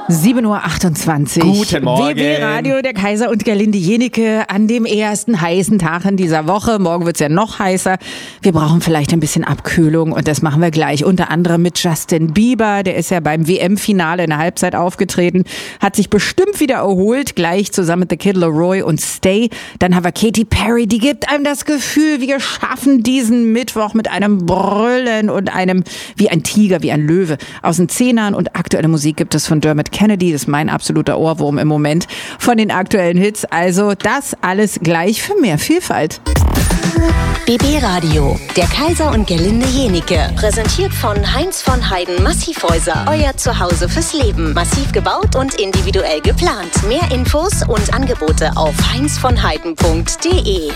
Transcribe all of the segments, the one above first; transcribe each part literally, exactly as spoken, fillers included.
sieben Uhr achtundzwanzig. Guten Morgen. W B Radio, der Kaiser und Gerlinde Jennecke an dem ersten heißen Tag in dieser Woche. Morgen wird's ja noch heißer. Wir brauchen vielleicht ein bisschen Abkühlung und das machen wir gleich. Unter anderem mit Justin Bieber. Der ist ja beim W M-Finale in der Halbzeit aufgetreten. Hat sich bestimmt wieder erholt. Gleich zusammen mit The Kid Laroi und Stay. Dann haben wir Katy Perry. Die gibt einem das Gefühl, wir schaffen diesen Mittwoch mit einem Brüllen und einem wie ein Tiger, wie ein Löwe aus den Zehnern. Und aktuelle Musik gibt es von Dermot Kennedy, das ist mein absoluter Ohrwurm im Moment von den aktuellen Hits. Also das alles gleich für mehr Vielfalt. B B Radio, der Kaiser und Gerlinde Jennecke. Präsentiert von Heinz von Heiden Massivhäuser. Euer Zuhause fürs Leben. Massiv gebaut und individuell geplant. Mehr Infos und Angebote auf heinz von heiden punkt de.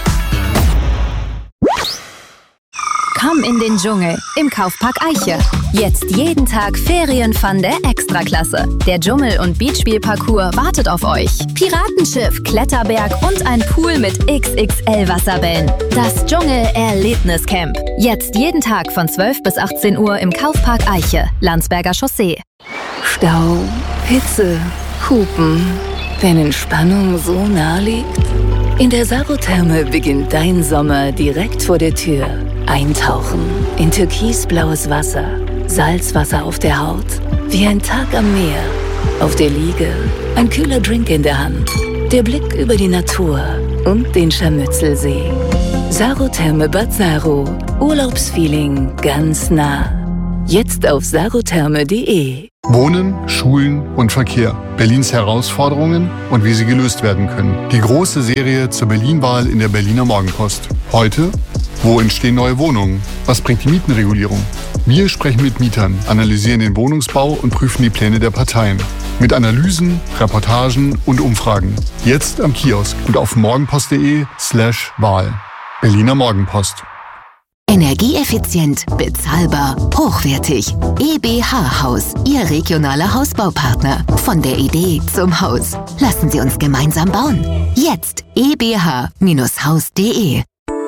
Komm in den Dschungel im Kaufpark Eiche. Jetzt jeden Tag Ferienfun der Extraklasse. Der Dschungel- und Beachspielparcours wartet auf euch. Piratenschiff, Kletterberg und ein Pool mit X X L-Wasserbällen. Das Dschungel-Erlebniscamp. Jetzt jeden Tag von zwölf bis achtzehn Uhr im Kaufpark Eiche, Landsberger Chaussee. Stau, Hitze, Hupen. Wenn Entspannung so nah liegt? In der Sarotherme beginnt dein Sommer direkt vor der Tür. Eintauchen in türkisblaues Wasser, Salzwasser auf der Haut, wie ein Tag am Meer. Auf der Liege ein kühler Drink in der Hand, der Blick über die Natur und den Scharmützelsee. Sarotherme Bad Saro, Urlaubsfeeling ganz nah. Jetzt auf sarotherme punkt de. Wohnen, Schulen und Verkehr. Berlins Herausforderungen und wie sie gelöst werden können. Die große Serie zur Berlin-Wahl in der Berliner Morgenpost. Heute: Wo entstehen neue Wohnungen? Was bringt die Mietenregulierung? Wir sprechen mit Mietern, analysieren den Wohnungsbau und prüfen die Pläne der Parteien. Mit Analysen, Reportagen und Umfragen. Jetzt am Kiosk und auf morgenpost punkt de slash Wahl. Berliner Morgenpost. Energieeffizient, bezahlbar, hochwertig. E B H Haus, Ihr regionaler Hausbaupartner. Von der Idee zum Haus. Lassen Sie uns gemeinsam bauen. Jetzt e b h Bindestrich haus punkt de.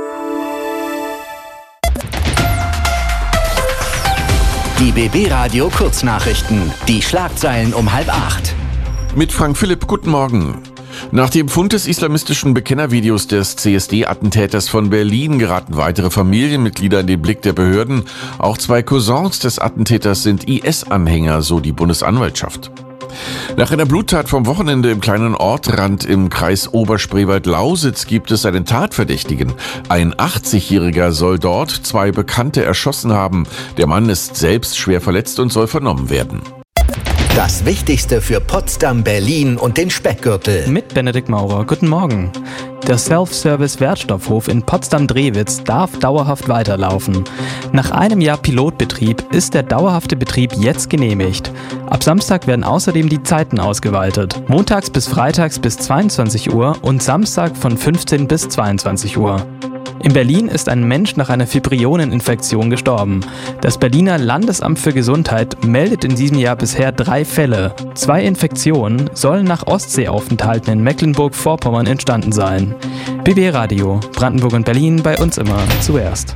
Die B B Radio Kurznachrichten. Die Schlagzeilen um halb acht. Mit Frank Philipp, guten Morgen. Nach dem Fund des islamistischen Bekennervideos des C S D-Attentäters von Berlin geraten weitere Familienmitglieder in den Blick der Behörden. Auch zwei Cousins des Attentäters sind I S-Anhänger, so die Bundesanwaltschaft. Nach einer Bluttat vom Wochenende im kleinen Ortrand im Kreis Oberspreewald-Lausitz gibt es einen Tatverdächtigen. Ein achtzigjähriger soll dort zwei Bekannte erschossen haben. Der Mann ist selbst schwer verletzt und soll vernommen werden. Das Wichtigste für Potsdam, Berlin und den Speckgürtel. Mit Benedikt Maurer. Guten Morgen. Der Self-Service-Wertstoffhof in Potsdam-Drewitz darf dauerhaft weiterlaufen. Nach einem Jahr Pilotbetrieb ist der dauerhafte Betrieb jetzt genehmigt. Ab Samstag werden außerdem die Zeiten ausgeweitet. Montags bis freitags bis zweiundzwanzig Uhr und Samstag von fünfzehn bis zweiundzwanzig Uhr. In Berlin ist ein Mensch nach einer Fibrioneninfektion gestorben. Das Berliner Landesamt für Gesundheit meldet in diesem Jahr bisher drei Fälle. Zwei Infektionen sollen nach Ostseeaufenthalten in Mecklenburg-Vorpommern entstanden sein. B B Radio, Brandenburg und Berlin, bei uns immer zuerst.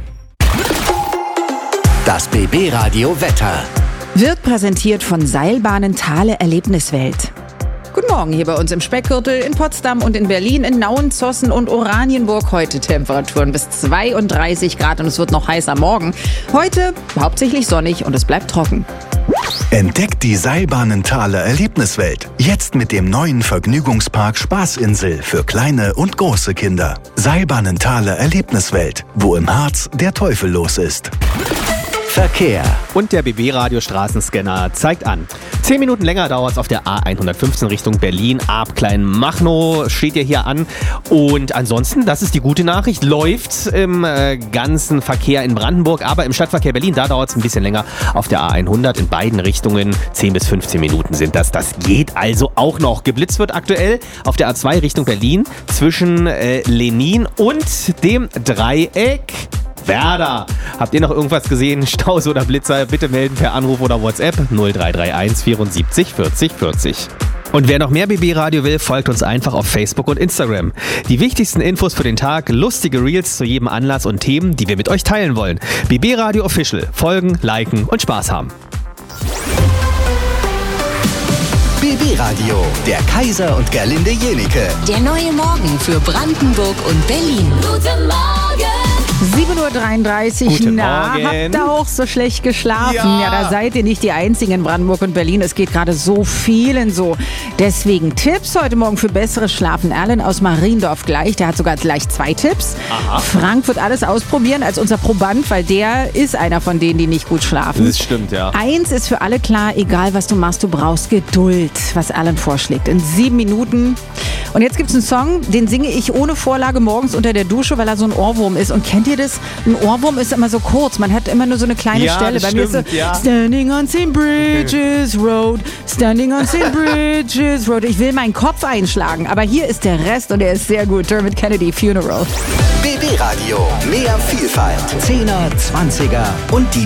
Das B B Radio Wetter. Wird präsentiert von Seilbahnen Thale Erlebniswelt. Guten Morgen hier bei uns im Speckgürtel, in Potsdam und in Berlin, in Nauen, Zossen und Oranienburg. Heute Temperaturen bis zweiunddreißig Grad und es wird noch heißer morgen. Heute hauptsächlich sonnig und es bleibt trocken. Entdeckt die Seilbahnen Thale Erlebniswelt. Jetzt mit dem neuen Vergnügungspark Spaßinsel für kleine und große Kinder. Seilbahnen Thale Erlebniswelt, wo im Harz der Teufel los ist. Verkehr. Und der B B-Radio-Straßenscanner zeigt an. Zehn Minuten länger dauert es auf der A hundertfünfzehn Richtung Berlin. Ab Kleinmachnow steht ihr hier an. Und ansonsten, das ist die gute Nachricht, läuft im äh, ganzen Verkehr in Brandenburg. Aber im Stadtverkehr Berlin, da dauert es ein bisschen länger auf der A hundert in beiden Richtungen. zehn bis fünfzehn Minuten sind das. Das geht also auch noch. Geblitzt wird aktuell auf der A zwei Richtung Berlin zwischen äh, Lenin und dem Dreieck Werder. Habt ihr noch irgendwas gesehen? Staus oder Blitzer? Bitte melden per Anruf oder WhatsApp null drei drei eins vierundsiebzig vierzig vierzig. Und wer noch mehr B B-Radio will, folgt uns einfach auf Facebook und Instagram. Die wichtigsten Infos für den Tag, lustige Reels zu jedem Anlass und Themen, die wir mit euch teilen wollen. B B-Radio Official. Folgen, liken und Spaß haben. B B Radio, der Kaiser und Gerlinde Jenike. Der neue Morgen für Brandenburg und Berlin. Guten Morgen! sieben Uhr dreiunddreißig. Guten Na, Morgen. habt ihr auch so schlecht geschlafen? Ja. ja, da seid ihr nicht die Einzigen in Brandenburg und Berlin. Es geht gerade so vielen so. Deswegen Tipps heute Morgen für besseres Schlafen. Erlen aus Mariendorf gleich, der hat sogar gleich zwei Tipps. Aha. Frank wird alles ausprobieren als unser Proband, weil der ist einer von denen, die nicht gut schlafen. Das stimmt, ja. Eins ist für alle klar, egal was du machst, du brauchst Geduld, was Erlen vorschlägt. In sieben Minuten. Und jetzt gibt es einen Song, den singe ich ohne Vorlage morgens unter der Dusche, weil er so ein Ohrwurm ist. Und kennt ihr das? Ein Ohrwurm ist immer so kurz. Man hat immer nur so eine kleine Ja, Stelle. das Bei mir ist so, stimmt, ja. Standing on Saint Bridges Road, Standing on Saint Bridges Road. Ich will meinen Kopf einschlagen, aber hier ist der Rest und der ist sehr gut. Dermot Kennedy, Funeral. B B Radio, mehr Vielfalt. Zehner, Zwanziger und die